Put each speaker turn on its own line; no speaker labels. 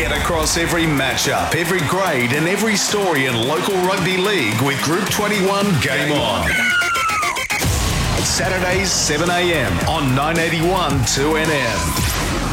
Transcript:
Get across every matchup, every grade and every story in local rugby league with Group 21 Game On. Saturdays 7am on 981 2NM.